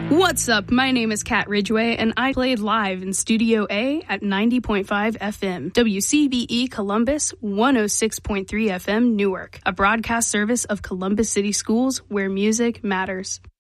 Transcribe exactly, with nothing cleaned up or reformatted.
What's up? My name is Kat Ridgway, and I played live in Studio A at ninety point five F M, W C B E Columbus, one oh six point three F M Newark, a broadcast service of Columbus City Schools where music matters.